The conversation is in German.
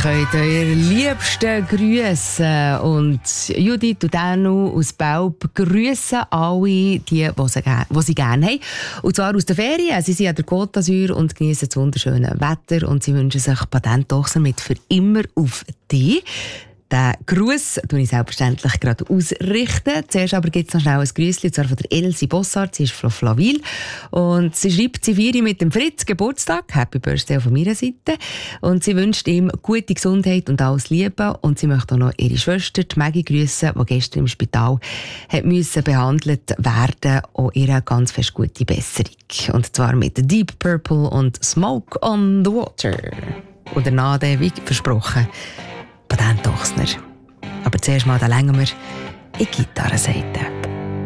könnt euer Liebsten grüßen. Und Judith und Danu aus Belp grüßen alle, die sie gerne haben. Und zwar aus der Ferien. Sie sind an der Côte d'Azur und genießen das wunderschöne Wetter. Und sie wünschen sich Patentochsen mit «Für immer auf dich». Den Gruß tue ich selbstverständlich gerade ausrichten. Zuerst aber gibt es noch schnell ein Grüßchen, und zwar von der Elsie Bossart. Sie ist von Flawil. Und sie schreibt, sie feiere mit dem Fritz Geburtstag. Happy Birthday von meiner Seite. Und sie wünscht ihm gute Gesundheit und alles Liebe. Und sie möchte auch noch ihre Schwester, die Maggie, grüßen, die gestern im Spital hat müssen behandelt werden. Auch ihr ganz fest gute Besserung. Und zwar mit Deep Purple und Smoke on the Water. Und danach, wie versprochen, Patentochsner. Aber zuerst mal, da längen wir in die Gitarrenseite.